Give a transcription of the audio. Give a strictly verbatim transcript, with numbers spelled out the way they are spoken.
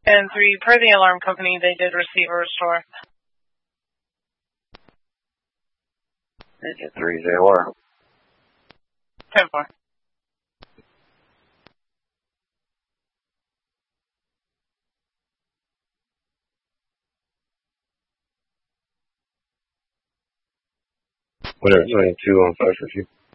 And three, per the alarm company, they did receive a restore. Engine three, they were. ten four. Whatever, twenty-two on five fifty.